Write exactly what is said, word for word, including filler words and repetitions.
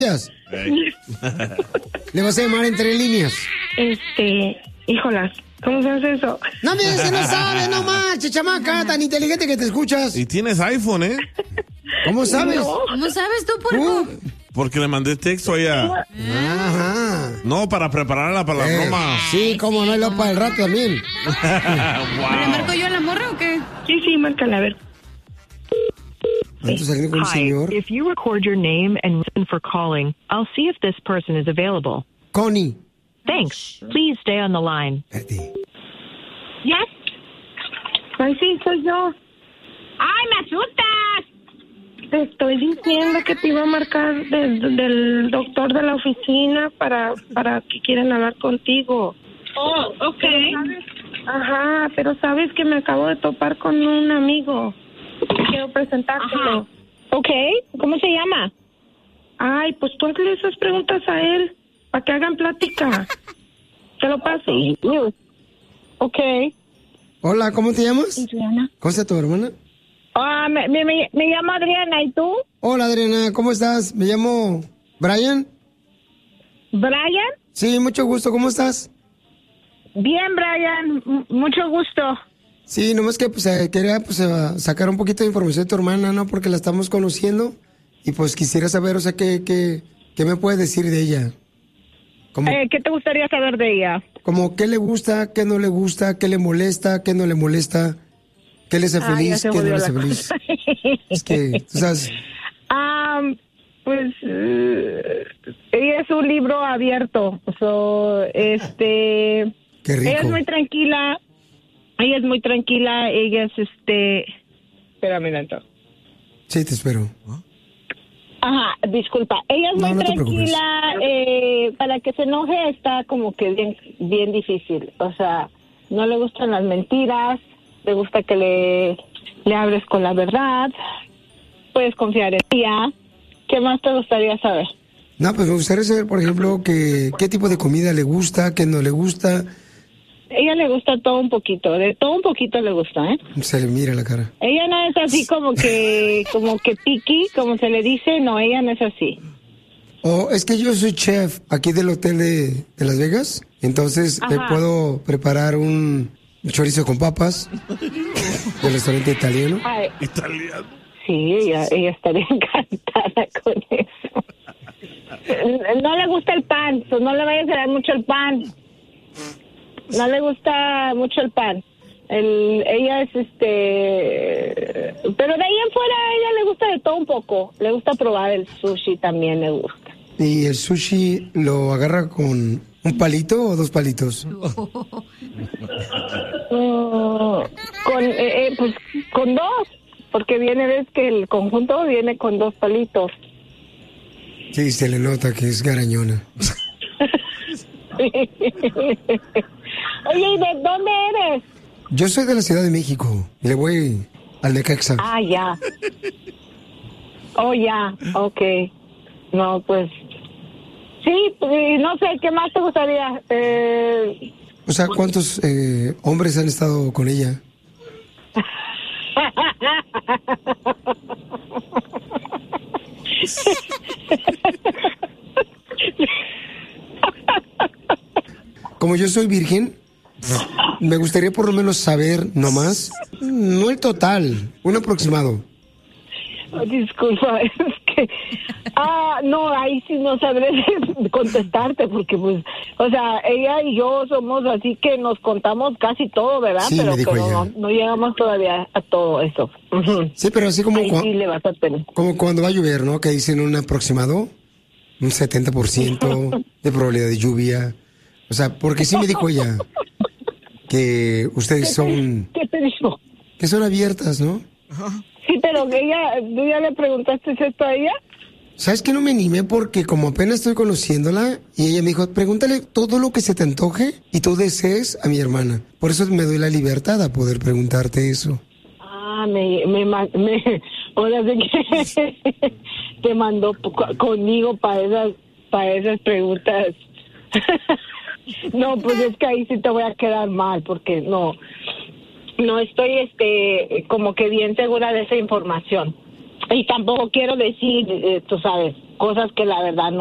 Le vas a llamar entre líneas. Este, híjolas, ¿cómo se hace eso? No me digas que no sabes, no manches, chamaca, tan inteligente que te escuchas. Y tienes iPhone, ¿eh? ¿Cómo sabes? No. ¿Cómo sabes tú, puerco? Uh, Porque le mandé texto a ella. Ajá. No, para prepararla para la Eh, broma. Sí, cómo no, y luego para el rato también. ¿Le marco yo a la morra o qué? Sí, sí, márcala, a ver. Entonces saliendo con un Hi, señor. if you record your name and reason for calling, I'll see if this person is available. Connie. Thanks. Please stay on the line. Espérate. ¿Yes? Ay, sí, soy yo. ¡Ay, me asustas! Te estoy diciendo que te iba a marcar del, del doctor de la oficina para, para que quieren hablar contigo. Oh, ok. Ajá, pero sabes que me acabo de topar con un amigo. Quiero presentártelo. Ajá. Ok, ¿cómo se llama? Ay, pues tú hazle esas preguntas a él para que hagan plática. Te lo paso. Ok. Hola, ¿cómo te llamas? Adriana. ¿Cómo está tu hermana? Ah, me, me, me, me llamo Adriana, ¿y tú? Hola, Adriana, ¿cómo estás? Me llamo Brian. ¿Brian? Sí, mucho gusto, ¿cómo estás? Bien, Brian, M- mucho gusto. Sí, nomás que pues eh, quería pues eh, sacar un poquito de información de tu hermana, ¿no? Porque la estamos conociendo y pues quisiera saber, o sea, qué, qué, qué me puedes decir de ella. Como, Eh, ¿Qué te gustaría saber de ella? como qué le gusta, qué no le gusta, qué le molesta, qué no le molesta, qué le hace Ah, ya feliz, se qué no jodió le hace la feliz. cosa. Es que, tú sabes, Ah, pues eh, ella es un libro abierto. So, este, qué ella es rico. muy tranquila. Ella es muy tranquila. Ella es este. Espérame, Nato. Sí, te espero. Ajá, disculpa. Ella es No, muy no te tranquila. Eh, para que se enoje está como que bien, bien difícil. O sea, no le gustan las mentiras. Le gusta que le, le hables con la verdad. Puedes confiar en ella. ¿Qué más te gustaría saber? No, pues me gustaría saber, por ejemplo, que, qué tipo de comida le gusta, qué no le gusta. Ella le gusta todo un poquito. De todo un poquito le gusta, ¿eh? Se le mira la cara. Ella no es así como que, como que picky, como se le dice. No, ella no es así. Oh, es que yo soy chef aquí del hotel de, de Las Vegas. Entonces, te Ajá. puedo preparar un chorizo con papas del restaurante italiano. Ay, Italiano. sí, ella, ella estaría encantada con eso. No le gusta el pan, so no le vayas a dar mucho el pan. No le gusta mucho el pan. El, ella es este... Pero de ahí en fuera a ella le gusta de todo un poco. Le gusta probar el sushi también, le gusta. ¿Y el sushi lo agarra con un palito o dos palitos? Mm, con, eh, eh, pues con dos. Porque viene, ves que el conjunto viene con dos palitos. Sí, se le nota que es garañona. Oye, ¿y de dónde eres? Yo soy de la Ciudad de México y le voy al Necaxa. Ah, ya. Oh, ya, ok. No, pues... Sí, pues, no sé, ¿qué más te gustaría? Eh... O sea, ¿cuántos eh, hombres han estado con ella? Como yo soy virgen, me gustaría por lo menos saber nomás, no el total, un aproximado. Oh, disculpa, es que... Ah, no, ahí sí no sabré contestarte porque, pues, o sea, ella y yo somos así que nos contamos casi todo, ¿verdad? Sí, pero me dijo pero ella. no, no llegamos todavía a todo eso. Ujú. Sí, pero así como, Ahí cua- sí le vas a tener. como cuando va a llover, ¿no? Que dicen un aproximado, un setenta por ciento de probabilidad de lluvia. O sea, porque sí me dijo ella que ustedes son, ¿Qué te dijo? que son abiertas, ¿no? Sí, pero que ella, ¿tú ya le preguntaste esto a ella? ¿Sabes que no me animé? Porque como apenas estoy conociéndola, y ella me dijo, pregúntale todo lo que se te antoje y tú desees a mi hermana. Por eso me doy la libertad a poder preguntarte eso. Ah, me, me, ma- me ahora sí que te mandó co- conmigo para esas, para esas preguntas. No, pues es que ahí sí te voy a quedar mal porque no, no estoy, este, como que bien segura de esa información. Y tampoco quiero decir, eh, tú sabes, cosas que la verdad no